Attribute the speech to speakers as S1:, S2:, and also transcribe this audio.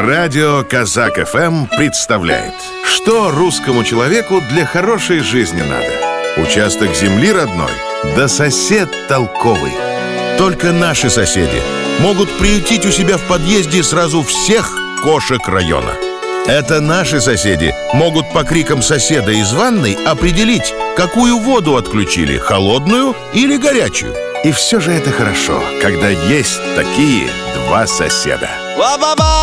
S1: Радио Казак ФМ представляет, что русскому человеку для хорошей жизни надо. Участок земли родной, да сосед толковый.
S2: Только наши соседи могут приютить у себя в подъезде сразу всех кошек района. Это наши соседи могут по крикам соседа из ванной определить, какую воду отключили, холодную или горячую.
S1: И все же это хорошо, когда есть такие два соседа.